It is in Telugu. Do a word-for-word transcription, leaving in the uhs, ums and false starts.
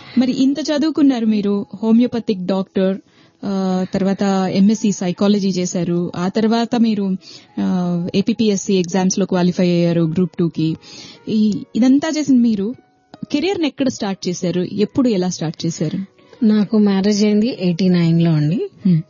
మరి ఇంత చదువుకున్నారు మీరు, హోమియోపతిక్ డాక్టర్, తర్వాత ఎంఎస్సీ సైకాలజీ చేశారు, ఆ తర్వాత మీరు ఏపీపీఎస్సీ ఎగ్జామ్స్ లో క్వాలిఫై అయ్యారు గ్రూప్ టూ కి. ఇదంతా చేసిన మీరు కెరియర్ ని ఎక్కడ స్టార్ట్ చేశారు, ఎప్పుడు ఎలా స్టార్ట్ చేశారు? నాకు మ్యారేజ్ అయింది ఎయిటీ నైన్ లో అండి.